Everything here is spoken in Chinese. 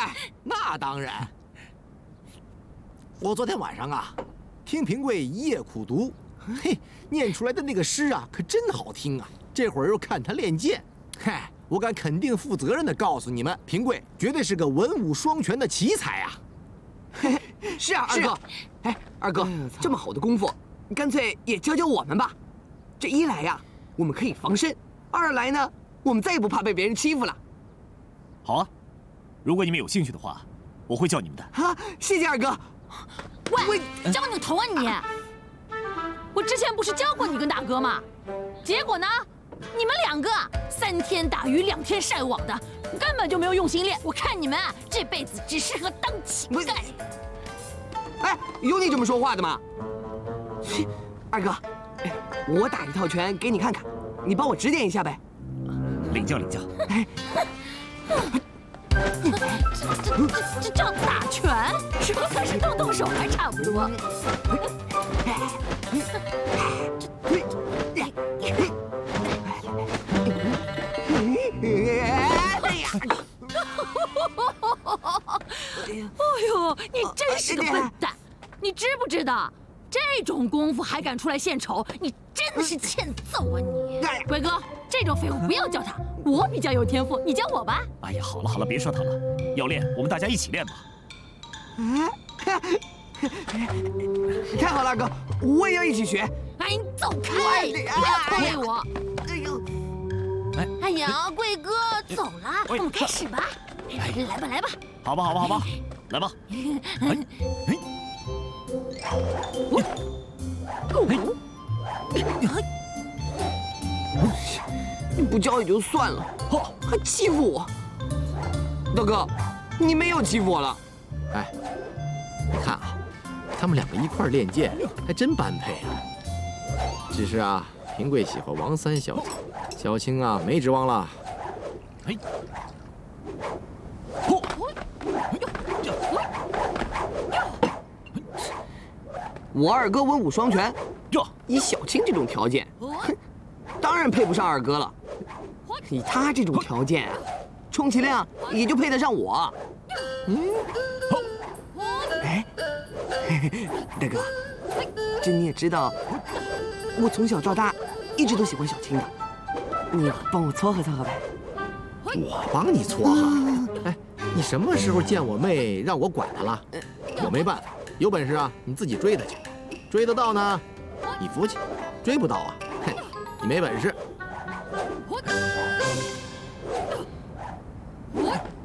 嗨，那当然。我昨天晚上啊，听平贵一夜苦读，嘿，念出来的那个诗啊，可真好听啊！这会儿又看他练剑，嗨，我敢肯定、负责任地告诉你们，平贵绝对是个文武双全的奇才啊！ 是啊，二哥。哎，二哥，这么好的功夫，你干脆也教教我们吧。这一来呀，我们可以防身；二来呢，我们再也不怕被别人欺负了。 好啊，如果你们有兴趣的话，我会教你们的。 啊，谢谢二哥。 喂，教你个头啊你！我之前不是教过你跟大哥吗？结果呢，你们两个3天打鱼2天晒网的，根本就没有用心练。我看你们啊，这辈子只适合当乞丐。 哎，有你这么说话的吗？二哥，我打一套拳给你看看，你帮我指点一下呗。 领教领教。 这样打拳，是和算是动手还差不多。哎呦，你真是个笨蛋！你知不知道，这种功夫还敢出来献丑，你真的是欠揍啊你！鬼哥，这种废物不要教他，我比较有天赋，你教我吧。 哎呀，好了好了，别说他了，要练我们大家一起练吧。 太好了，二哥，我也要一起学。 哎，你走开！不要拖累我。 哎呦， 哎呀，贵哥，走了，我们开始吧。来吧，来吧。 好吧，好吧，好吧，来吧。 你不教也就算了，还欺负我。大哥，你没有欺负我了。 哎，你看啊，他们两个一块练剑，还真般配啊。只是啊，平贵喜欢王三小姐，小青啊没指望了。 哎， 我二哥文武双全，以小青这种条件，当然配不上二哥了。以他这种条件啊，充其量也就配得上我。哎，大哥，这你也知道，我从小到大一直都喜欢小青的，你帮我撮合撮合呗。 我帮你撮合？哎，你什么时候见我妹让我管她了？我没办法，有本事啊，你自己追她去，追得到呢，你服气；追不到啊，嘿，你没本事。